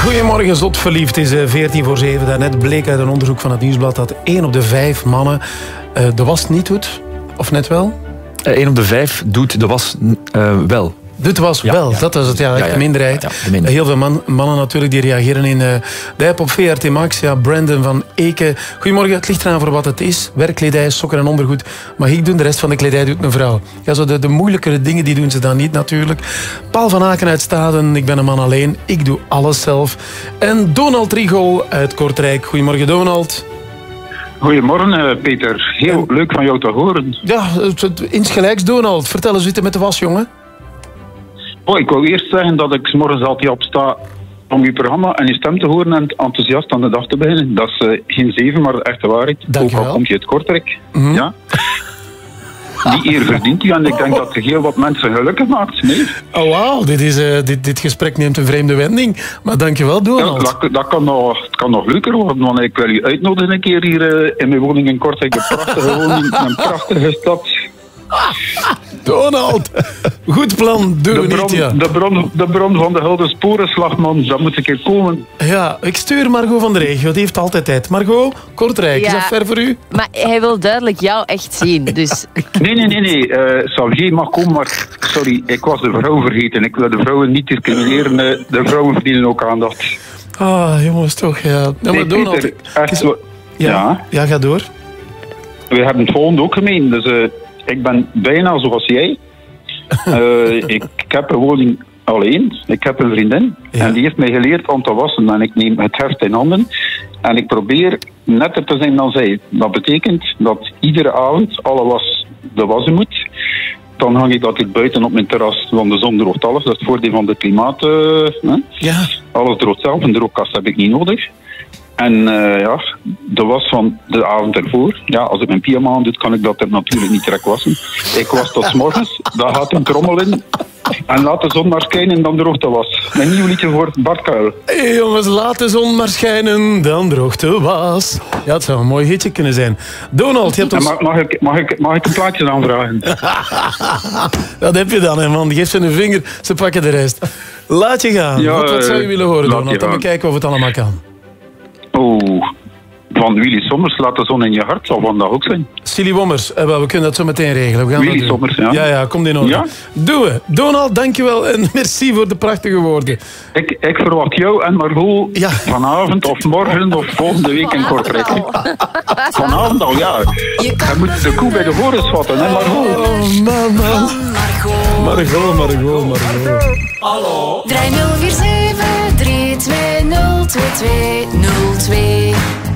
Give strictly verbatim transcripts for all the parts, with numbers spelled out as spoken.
Goedemorgen, zot verliefd. Het is veertien voor zeven. Daarnet bleek uit een onderzoek van het Nieuwsblad dat één op de vijf mannen uh, de was niet doet. Of net wel? één uh, op de vijf doet de was uh, wel. Doet de was ja, wel, ja. Dat was het, ja, ja, ja. de minderheid. Ja, de minderheid. Heel veel man, mannen natuurlijk die reageren in uh, de app op V R T Max. Ja, Brandon van Eken. Goedemorgen, het ligt eraan voor wat het is. Werkkledij, sokken en ondergoed mag ik doen. De rest van de kledij doet mijn vrouw. Ja, zo de, de moeilijkere dingen die doen ze dan niet natuurlijk. Paul van Aken uit Staden. Ik ben een man alleen. Ik doe alles zelf. En Donald Rigol uit Kortrijk. Goedemorgen, Donald. Goedemorgen, Peter. Heel en... leuk van jou te horen. Ja, insgelijks, Donald. Vertel eens zitten met de was, jongen. Oh, ik wil eerst zeggen dat ik 's morgens altijd opsta om uw programma en uw stem te horen en enthousiast aan de dag te beginnen. Dat is uh, geen zeven, maar de echte waarheid. Dank Ook al komt je uit Kortrijk. Mm-hmm. Ja. Die eer verdient u en ik denk dat je heel wat mensen gelukkig maakt. Nee? Oh wauw, dit, is, uh, dit, dit gesprek neemt een vreemde wending. Maar dankjewel, Donald. Ja, dat, dat kan nog, het kan nog leuker worden, want ik wil u uitnodigen een keer hier uh, in mijn woning in Kortrijk. Een prachtige woning, een prachtige stad. Donald, goed plan, doe de niet, bron, ja. De bron, de bron van de Gulden Sporenslag, man, dat moet een keer komen. Ja, ik stuur Margot van de regio, die heeft altijd tijd. Margot, Kortrijk, ja. Is dat ver voor u? Maar hij wil duidelijk jou echt zien, dus... Nee, nee, nee, nee. Uh, Xavier mag komen, maar sorry, ik was de vrouw vergeten. Ik wil de vrouwen niet discrimineren, de vrouwen verdienen ook aandacht. Ah, jongens, toch, ja. Ja, maar hey, Donald... Peter, echt, is... ja. ja. Ja, ga door. We hebben het volgende ook gemeen, dus... Uh, ik ben bijna zoals jij. Uh, ik, ik heb een woning alleen. Ik heb een vriendin. Ja. En die heeft mij geleerd om te wassen. En ik neem het heft in handen. En ik probeer netter te zijn dan zij. Dat betekent dat iedere avond alle was de wassen moet. Dan hang ik dat hier buiten op mijn terras. Want de zon droogt alles. Dat is het voordeel van het klimaat. Uh, ja. Alles droogt zelf. Een droogkast heb ik niet nodig. En uh, ja, de was van de avond ervoor. Ja, als ik mijn pyjama aan doe, kan ik dat er natuurlijk niet direct wassen. Ik was tot 's morgens, daar gaat een trommel in. En laat de zon maar schijnen, dan droogt de was. Een nieuw liedje voor Bart Kuil. Hey jongens, laat de zon maar schijnen, dan droogt de was. Ja, het zou een mooi hitje kunnen zijn. Donald, je hebt ons... Mag, mag, ik, mag, ik, mag ik een plaatje aanvragen? Dat heb je dan, hè, man. Geef ze een vinger, ze pakken de rest. Laat je gaan. Ja, wat, wat zou je willen horen, Donald? Dan bekijken of het allemaal kan. Oh, van Willy Sommers, laat de zon in je hart, zal van dat ook zijn. Silly Wommers, eh, we kunnen dat zo meteen regelen. We gaan Willy Sommers, ja. Ja, ja, kom in orde. Ja? Doen we. Donald, dankjewel en merci voor de prachtige woorden. Ik, ik verwacht jou en Margot ja. vanavond of morgen of volgende week in Kortrijk. Vanavond al, ja. Je moet de koe bij de horens vatten, hè Margot? Oh, man, man. Margot, Margot, Margot. Hallo. drie nul vier zeven drie twee nul twee twee nul twee.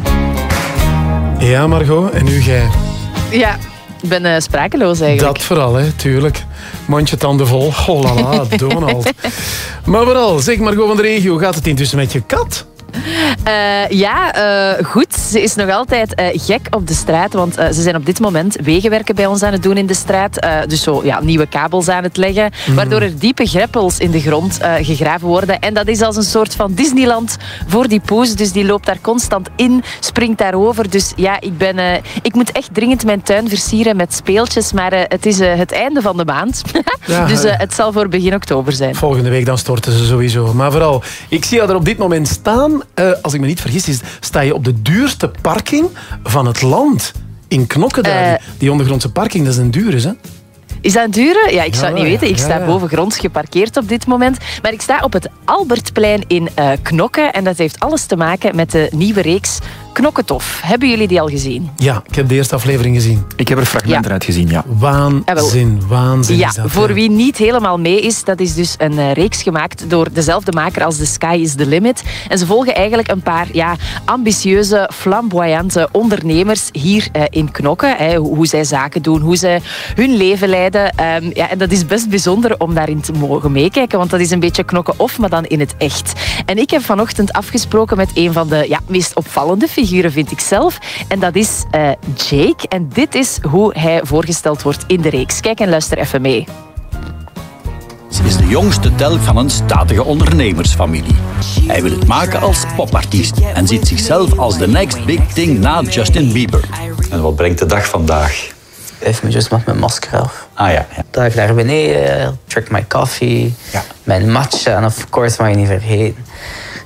Ja, Margot, en nu jij? Ja, ik ben uh, sprakeloos eigenlijk. Dat vooral, hè, tuurlijk. Mondje tanden vol. Oh la la, Donald. Maar vooral, zeg Margot van de regio, gaat het intussen met je kat? Uh, ja, uh, goed. Ze is nog altijd uh, gek op de straat, want uh, ze zijn op dit moment wegenwerken bij ons aan het doen in de straat. Uh, dus zo ja, nieuwe kabels aan het leggen, mm. waardoor er diepe greppels in de grond uh, gegraven worden. En dat is als een soort van Disneyland voor die poes. Dus die loopt daar constant in, springt daarover. Dus ja, ik, ben, uh, ik moet echt dringend mijn tuin versieren met speeltjes, maar uh, het is uh, het einde van de maand. Ja, dus uh, het zal voor begin oktober zijn. Volgende week dan storten ze sowieso. Maar vooral, ik zie jou er op dit moment staan. Uh, als ik me niet vergis, is, sta je op de duurste parking van het land. In Knokke daar. Uh, die ondergrondse parking, dat is een dure, hè? Is dat een dure? Ja, ik zou ja, het niet weten. Ik sta ja, ja. bovengronds geparkeerd op dit moment. Maar ik sta op het Albertplein in uh, Knokke. En dat heeft alles te maken met de nieuwe reeks Knokketof. Hebben jullie die al gezien? Ja, ik heb de eerste aflevering gezien. Ik heb er fragmenten ja. uit gezien, ja. Waanzin, waanzin ja, is dat. Voor wie niet helemaal mee is, dat is dus een uh, reeks gemaakt door dezelfde maker als The Sky is the Limit. En ze volgen eigenlijk een paar ja, ambitieuze, flamboyante ondernemers hier uh, in Knokke. Hè, hoe zij zaken doen, hoe zij hun leven leiden. Um, ja, en dat is best bijzonder om daarin te mogen meekijken, want dat is een beetje Knokke of, maar dan in het echt. En ik heb vanochtend afgesproken met een van de ja, meest opvallende figuren, vind ik zelf. En dat is uh, Jake. En dit is hoe hij voorgesteld wordt in de reeks. Kijk en luister even mee. Ze is de jongste telg van een statige ondernemersfamilie. Hij wil het maken als popartiest en ziet zichzelf als de next big thing na Justin Bieber. En wat brengt de dag vandaag? Even just met mijn masker af. Ah ja. ja. Dat ik daar beneden, drink mijn koffie, ja. mijn matcha en of course mag je niet vergeten.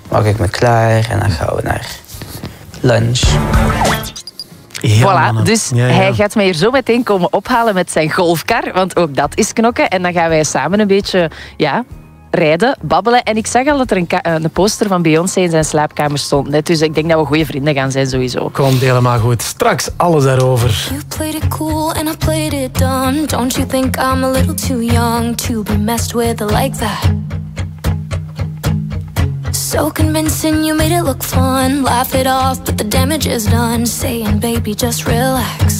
maak ik me klaar en dan gaan we naar lunch. Ja, voilà, mannen. dus ja, ja. hij gaat mij hier zo meteen komen ophalen met zijn golfkar, want ook dat is knokken. En dan gaan wij samen een beetje ja, rijden, babbelen. En ik zag al dat er een, een poster van Beyoncé in zijn slaapkamer stond. Net, dus ik denk dat we goede vrienden gaan zijn sowieso. Komt helemaal goed. Straks alles daarover. You played it cool and I played it dumb. Don't you think I'm a little too young to be messed with like that? So convincing, you made it look fun. Laugh it off, but the damage is done. Saying, baby, just relax.